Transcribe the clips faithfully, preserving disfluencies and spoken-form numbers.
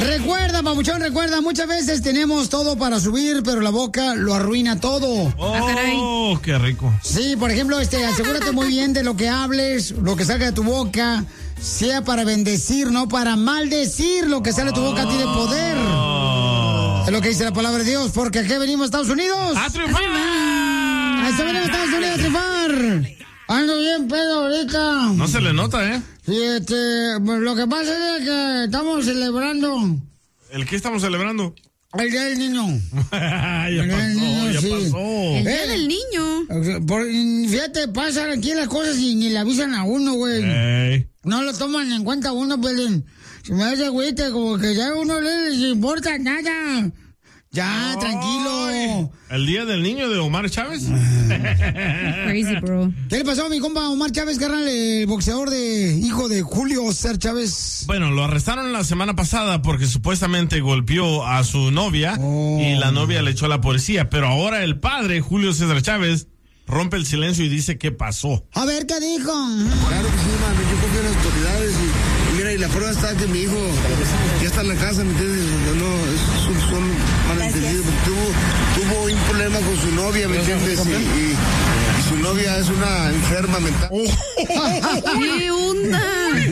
Recuerda, papuchón, recuerda, muchas veces tenemos todo para subir, pero la boca lo arruina todo. Oh, qué rico. Sí, por ejemplo, este, asegúrate muy bien de lo que hables, lo que salga de tu boca, sea para bendecir, no para maldecir. Lo que sale de tu boca tiene poder. Es lo que dice la palabra de Dios, porque aquí venimos a Estados Unidos. ¡A triunfar! ¡A venimos a Estados Unidos a triunfar! Ando bien pedo ahorita. No se le nota, ¿eh? Sí, este, pues, lo que pasa es que estamos celebrando. ¿El qué estamos celebrando? El Día del Niño. ya el pasó, del niño, ya sí. pasó. El Día del Niño. Por, fíjate, pasan aquí las cosas y ni le avisan a uno, güey. Hey. No lo toman en cuenta a uno, Pelín. Se me hace, güey, como que ya a uno le les importa nada. Ya, Ay. tranquilo. ¿El Día del Niño de Omar Chávez? Crazy, bro. ¿Qué le pasó a mi compa Omar Chávez, carnal, el boxeador de hijo de Julio César Chávez? Bueno, lo arrestaron la semana pasada porque supuestamente golpeó a su novia Oh. y la novia le echó a la policía. Pero ahora el padre, Julio César Chávez, rompe el silencio y dice qué pasó. A ver, ¿qué dijo? Claro que sí, mami, yo confío en las autoridades y, y mira, y la prueba está que mi hijo ya está en la casa, ¿me entiendes? No, no, es- son, son malentendidos, porque tuvo, tuvo un problema con su novia, ¿me entiendes? Y, y- y su novia es una enferma mental. ¿Qué onda?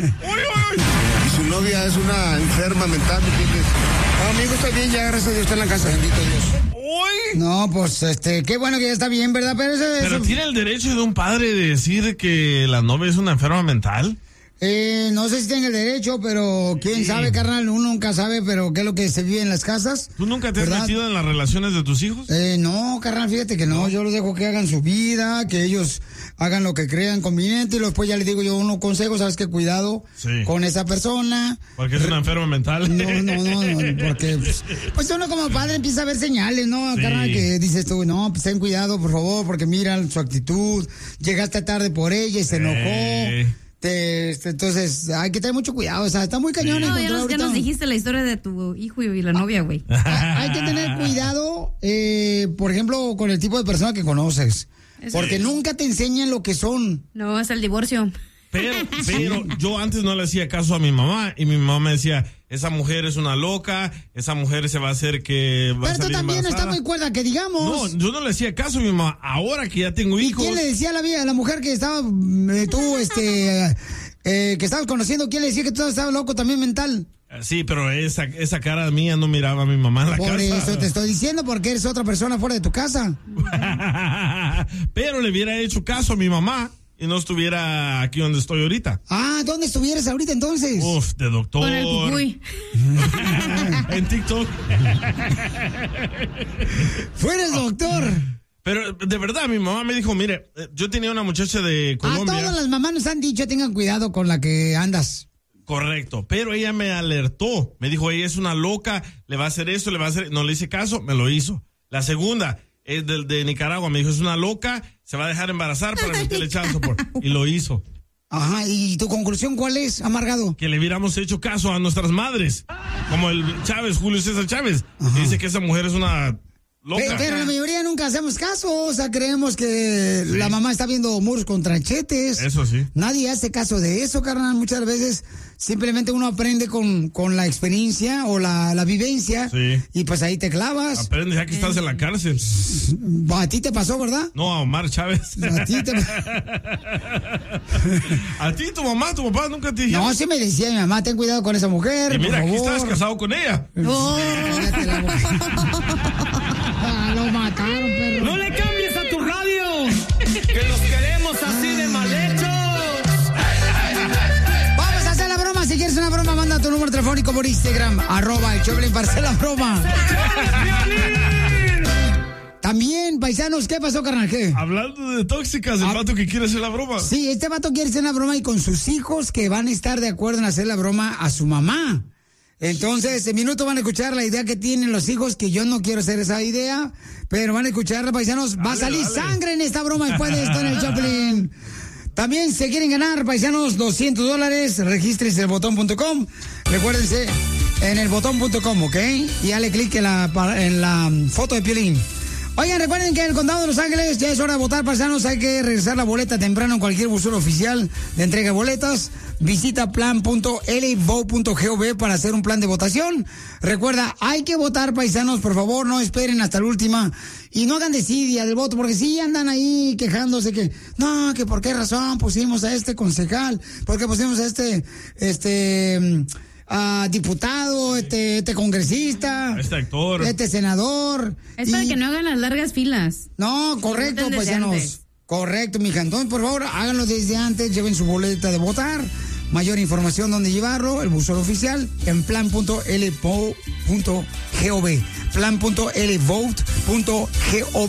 Y su novia es una enferma mental, ¿me entiendes? No, mi hijo está bien, ya gracias a Dios está en la casa, bendito Dios. ¡Uy! No, pues, este, qué bueno que ya está bien, ¿verdad? Pero ese... ¿Pero ese- tiene el derecho de un padre de decir que la novia es una enferma mental? Eh, no sé si tenga el derecho, pero quién Sí. sabe, carnal, uno nunca sabe, pero qué es lo que se vive en las casas. ¿Tú nunca te has ¿Verdad? metido en las relaciones de tus hijos? Eh, no, carnal, fíjate que no, yo los dejo que hagan su vida, que ellos hagan lo que crean conveniente y después ya les digo yo unos consejos, sabes que cuidado Sí. con esa persona. Porque es una enferma mental. No, no, no, no, porque pues, pues uno como padre empieza a ver señales, ¿no? Sí. Carnal, que dices tú, no, pues ten cuidado, por favor, porque mira su actitud, llegaste tarde por ella y se enojó. Eh. Te- este, entonces, hay que tener mucho cuidado, o sea, está muy cañón No, ya encontrar nos, ya ahorita. nos dijiste la historia de tu hijo y la novia, güey. Hay hay que tener cuidado, eh, por ejemplo, con el tipo de persona que conoces. Eso Porque es. nunca te enseñan lo que son. No, es el divorcio. Pero, pero yo antes no le hacía caso a mi mamá y mi mamá me decía, esa mujer es una loca, esa mujer se va a hacer que va a Pero tú salir también no estás embarazada. muy cuerda, que digamos. No, yo no le hacía caso a mi mamá. Ahora que ya tengo hijos. ¿Quién le decía a la vida, a la mujer que estaba, eh, tú, este, eh, que estabas conociendo, quién le decía que tú estabas loco también mental? Sí, pero esa, esa cara mía no miraba a mi mamá en la Por casa. eso te estoy diciendo, porque eres otra persona fuera de tu casa. Pero le hubiera hecho caso a mi mamá y no estuviera aquí donde estoy ahorita. Ah, ¿dónde estuvieras ahorita entonces? Uf, de doctor. Con el cucuy. En TikTok. Fuera el doctor. Pero de verdad, mi mamá me dijo, mire, eh, yo tenía una muchacha de A Colombia. todas las mamás nos han dicho, tengan cuidado con la que andas. Correcto, pero ella me alertó. Me dijo, ella es una loca, le va a hacer esto, le va a hacer... No le hice caso, me lo hizo. La segunda es de, de Nicaragua. Me dijo, es una loca, se va a dejar embarazar para meterle child support. Y lo hizo. Ajá, ¿y tu conclusión cuál es, amargado? Que le hubiéramos hecho caso a nuestras madres. Como el Chávez, Julio César Chávez. Que dice que esa mujer es una loca. Pero, pero la mayoría nunca hacemos caso, o sea, creemos que Sí. la mamá está viendo muros con tranchetes. Eso sí. Nadie hace caso de eso, carnal. Muchas veces simplemente uno aprende con, con la experiencia o la, la vivencia Sí. y pues ahí te clavas. Aprende ya que estás en la cárcel. A ti te pasó, ¿verdad? No, a Omar Chávez. A ti te... A ti, tu mamá, tu papá nunca te dijeron. No, sí me decía mi mamá, ten cuidado con esa mujer, Y mira, por aquí favor. estás casado con ella. No. Cállate la boca. Ah, lo mataron, perro. No le cambies a tu radio, que los queremos así de mal hechos. Vamos a hacer la broma. Si quieres una broma, manda tu número telefónico por Instagram, arroba el Choplin para hacer la broma. También, paisanos, ¿qué pasó, carnal? ¿Qué? Hablando de tóxicas, el Ah. vato que quiere hacer la broma. Sí, este vato quiere hacer una broma y con sus hijos que van a estar de acuerdo en hacer la broma a su mamá. Entonces, en minuto van a escuchar la idea que tienen los hijos, que yo no quiero hacer esa idea, pero van a escucharla, paisanos. Va a Dale, salir dale. sangre en esta broma después de esto en el Choplin. También, se quieren ganar, paisanos, doscientos dólares, regístrense en el botón punto com. Recuérdense, en el botón punto com, ¿ok? Y dale clic en la, pa- en la foto de Piolín. Oigan, recuerden que en el condado de Los Ángeles ya es hora de votar, paisanos. Hay que regresar la boleta temprano en cualquier buzón oficial de entrega de boletas. Visita plan punto l vote punto gov para hacer un plan de votación. Recuerda, hay que votar, paisanos, por favor, no esperen hasta la última. Y no hagan desidia del voto, porque sí andan ahí quejándose que, no, que por qué razón pusimos a este concejal, por qué pusimos a este, este... Uh, diputado, este, este congresista, este actor, este senador. Es y... para que no hagan las largas filas. No, correcto, paisanos. Correcto, mija. Entonces, por favor, háganlo desde antes, lleven su boleta de votar. Mayor información dónde llevarlo, el buzón oficial, en plan punto l vote punto gov. plan punto l vote punto gov.